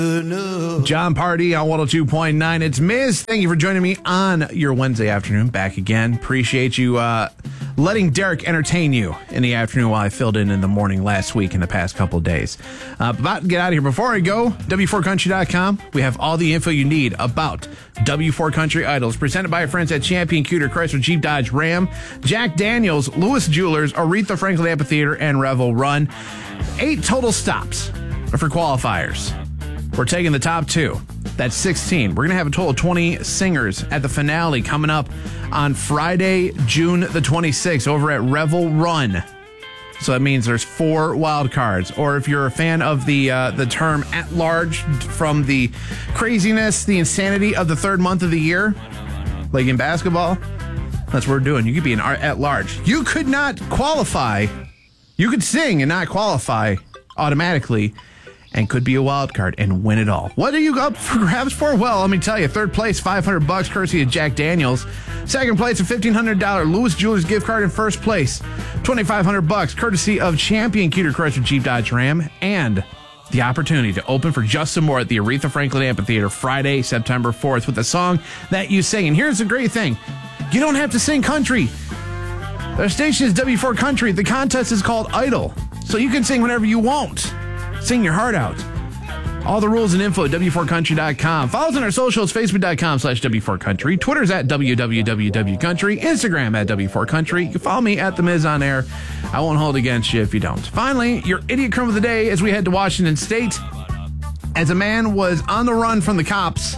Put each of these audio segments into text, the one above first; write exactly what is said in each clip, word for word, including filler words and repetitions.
John Party on one oh two point nine. It's Miz. Thank you for joining me on your Wednesday afternoon. Back again. Appreciate you uh, letting Derek entertain you in the afternoon while I filled in in the morning last week in the past couple of days. Uh, about to get out of here. Before I go, W four country dot com. We have all the info you need about W four Country Idols, presented by our friends at Champion Cuter Chrysler Jeep Dodge Ram, Jack Daniels, Lewis Jewelers, Aretha Franklin Amphitheater, and Revel Run. Eight total stops for qualifiers. We're taking the top two. That's sixteen. We're going to have a total of twenty singers at the finale coming up on Friday, June the twenty-sixth over at Revel Run. So that means there's four wild cards. Or if you're a fan of the uh, the term at large, from the craziness, the insanity of the third month of the year, like in basketball, that's what we're doing. You could be an at large. You could not qualify. You could sing and not qualify automatically, and could be a wild card and win it all. What are you up for grabs for? Well, let me tell you. Third place, five hundred bucks, courtesy of Jack Daniels. Second place, a fifteen hundred dollars Lewis Jewelers gift card. In first place, twenty-five hundred bucks, courtesy of Champion Cuter Chrysler Jeep Dodge Ram. And the opportunity to open for just some more at the Aretha Franklin Amphitheater Friday, September fourth, with a song that you sing. And here's the great thing. You don't have to sing country. The station is W four Country. The contest is called Idol. So you can sing whenever you want. Sing your heart out. All the rules and info at W four country dot com. Follow us on our socials, facebook dot com slash W four Country. Twitter's at W W W Country. Instagram at W four Country. You can follow me at The Miz on air. I won't hold against you if you don't. Finally, your idiot crumb of the day as we head to Washington State. As a man was on the run from the cops,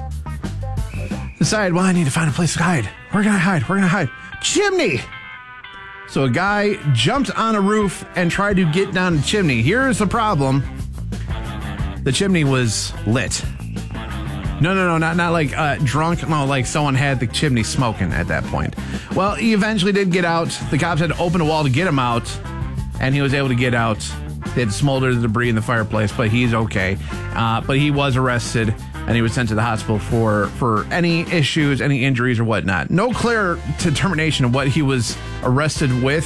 decided, well, I need to find a place to hide. We're going to hide. We're going to hide. Chimney! So a guy jumped on a roof and tried to get down the chimney. Here's the problem. The chimney was lit. No, no, no, not not like uh, drunk. No, like someone had the chimney smoking at that point. Well, he eventually did get out. The cops had to open a wall to get him out, and he was able to get out. They had to smolder the debris in the fireplace, but he's okay. Uh, but he was arrested, and he was sent to the hospital for, for any issues, any injuries, or whatnot. No clear determination of what he was arrested with.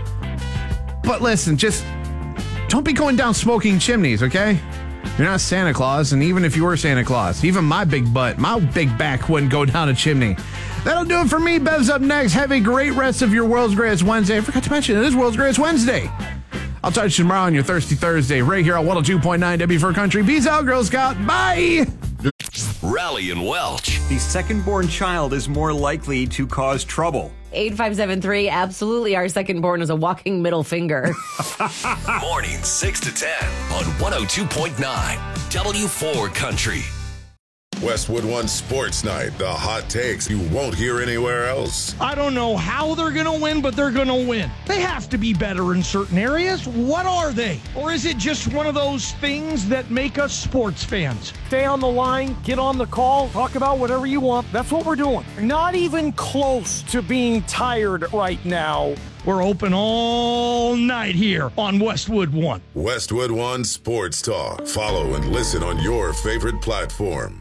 But listen, just don't be going down smoking chimneys, okay? You're not Santa Claus, and even if you were Santa Claus, even my big butt, my big back wouldn't go down a chimney. That'll do it for me. Bev's up next. Have a great rest of your World's Greatest Wednesday. I forgot to mention, it is World's Greatest Wednesday. I'll talk to you tomorrow on your Thirsty Thursday, right here on one oh two point nine W four Country. Peace out, Girl Scout. Bye! Rally and Welch. The second-born child is more likely to cause trouble. eight five seven three, absolutely. Our second-born is a walking middle finger. Morning six to ten on one oh two point nine W four Country. Westwood One Sports Night. The hot takes you won't hear anywhere else. I don't know how they're going to win, but they're going to win. They have to be better in certain areas. What are they? Or is it just one of those things that make us sports fans? Stay on the line, get on the call, talk about whatever you want. That's what we're doing. Not even close to being tired right now. We're open all night here on Westwood One. Westwood One Sports Talk. Follow and listen on your favorite platform.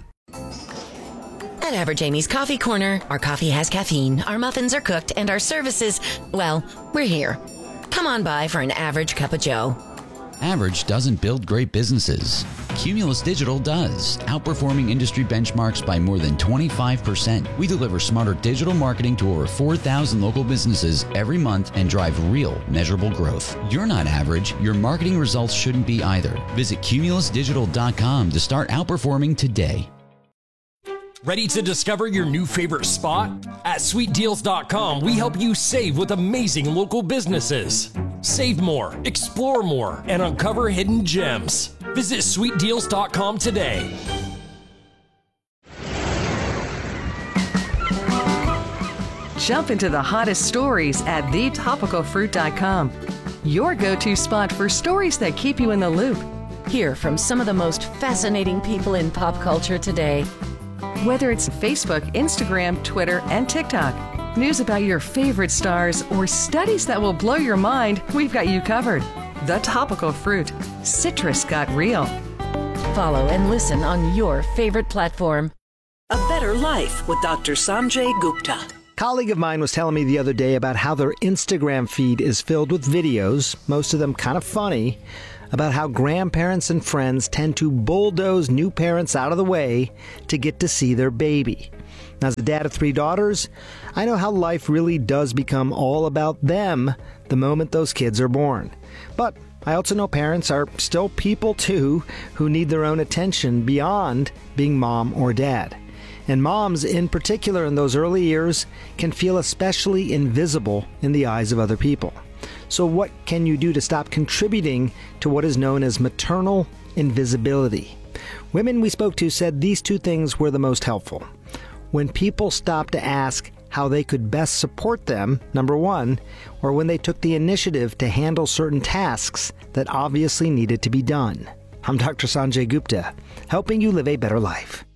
At Average Amy's Coffee Corner, our coffee has caffeine, our muffins are cooked, and our services, well, we're here. Come on by for an average cup of joe. Average doesn't build great businesses. Cumulus Digital does, outperforming industry benchmarks by more than twenty-five percent. We deliver smarter digital marketing to over four thousand local businesses every month and drive real, measurable growth. You're not average. Your marketing results shouldn't be either. Visit cumulus digital dot com to start outperforming today. Ready to discover your new favorite spot? At sweet deals dot com, we help you save with amazing local businesses. Save more, explore more, and uncover hidden gems. Visit sweet deals dot com today. Jump into the hottest stories at the topical fruit dot com. Your go-to spot for stories that keep you in the loop. Hear from some of the most fascinating people in pop culture today. Whether it's Facebook, Instagram, Twitter, and TikTok, news about your favorite stars, or studies that will blow your mind, we've got you covered. The Topical Fruit. Citrus got real. Follow and listen on your favorite platform. A Better Life with Doctor Sanjay Gupta. A colleague of mine was telling me the other day about how their Instagram feed is filled with videos, most of them kind of funny, about how grandparents and friends tend to bulldoze new parents out of the way to get to see their baby. As a dad of three daughters, I know how life really does become all about them the moment those kids are born. But I also know parents are still people too who need their own attention beyond being mom or dad. And moms, in particular in those early years, can feel especially invisible in the eyes of other people. So what can you do to stop contributing to what is known as maternal invisibility? Women we spoke to said these two things were the most helpful. When people stopped to ask how they could best support them, number one, or when they took the initiative to handle certain tasks that obviously needed to be done. I'm Doctor Sanjay Gupta, helping you live a better life.